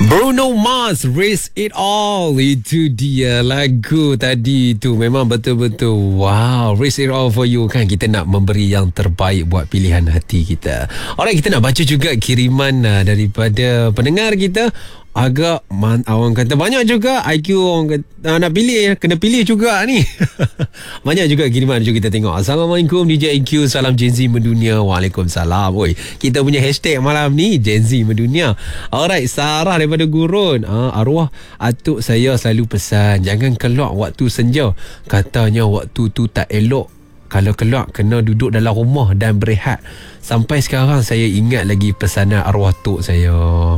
Bruno Mars, Raise It All. Itu dia lagu tadi tu. Memang betul-betul wow, Raise It All for you kan. Kita nak memberi yang terbaik buat pilihan hati kita. Alright, kita nak baca juga kiriman daripada pendengar kita. Agak orang kata banyak juga IQ orang kata, nak pilih, kena pilih juga ni. Banyak juga kiriman. Jom kita tengok. Assalamualaikum DJ IQ, salam Gen Z mendunia. Waalaikumsalam. Oi, kita punya hashtag malam ni Gen Z mendunia. Alright, Sarah daripada Gurun. Arwah atuk saya selalu pesan jangan keluar waktu senja. Katanya waktu tu tak elok. Kalau keluar kena duduk dalam rumah dan berehat. Sampai sekarang saya ingat lagi pesanan arwah tok saya.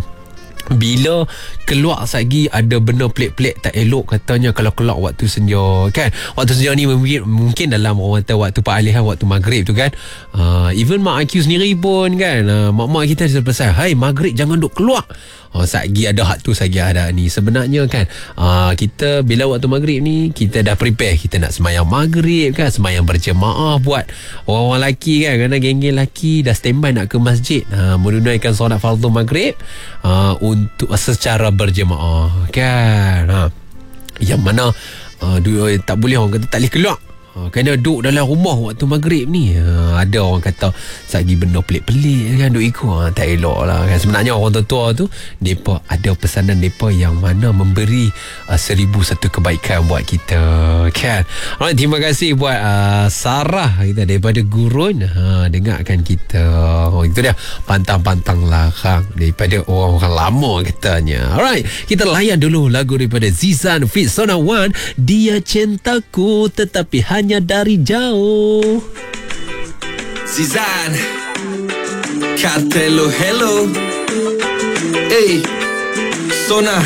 Bila keluar lagi ada benda pelik-pelik tak elok, katanya kalau keluar waktu senja kan. Waktu senja ni mungkin dalam orang kata waktu peralihan, waktu maghrib tu kan. Even mak IQ sendiri pun kan, mak-mak kita selalu pesan, hai maghrib jangan duk keluar. Sagi ada hak tu, sagi ada ni. Sebenarnya kan, kita bila waktu maghrib ni kita dah prepare, kita nak semayang maghrib kan, semayang berjemaah buat orang-orang lelaki kan, kerana geng-geng lelaki dah standby nak ke masjid menunaikan solat fardu maghrib untuk secara berjemaah kan. Yang mana tak boleh, orang kata tak boleh keluar, kena duduk dalam rumah waktu maghrib ni. Ada orang kata sagi benda pelik-pelik kan, duduk ikut, tak elok lah kan. Sebenarnya orang tua tu mereka ada pesanan mereka yang mana memberi 1001 kebaikan buat kita kan. Alright, terima kasih buat Sarah kita daripada Gurun. Dengarkan kita. Itu dia pantang-pantang larang daripada orang-orang lama katanya. Alright, kita layan dulu lagu daripada Zizan Fit Sona One, Dia Cintaku Tetapi Hanya Dari Jauh. Zizan Cartelo, hello. Hey, Sona